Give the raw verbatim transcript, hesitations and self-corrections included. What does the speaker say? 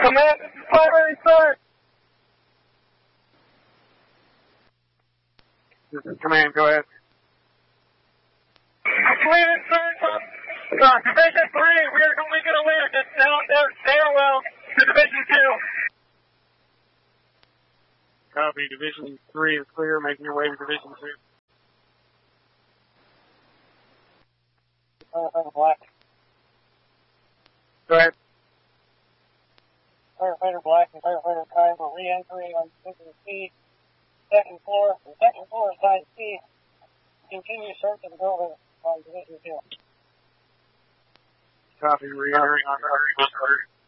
Command, this is primary start. This is command, go ahead. Completed third top. Uh, Division three, we are only going to land just now their stairwell to Division two. Copy, Division three is clear, making your way to Division two. Firefighter Black. Go ahead. Firefighter Black and Firefighter Kai were re-entering on Division C, second floor, the second floor side C. Continue search of the building on Division two. Copy, re-entering on Division two.